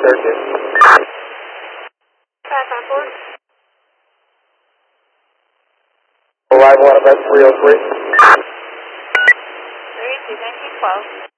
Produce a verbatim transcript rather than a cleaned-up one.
circuit. five five four. Arrival on event three oh three. three two nineteen twelve.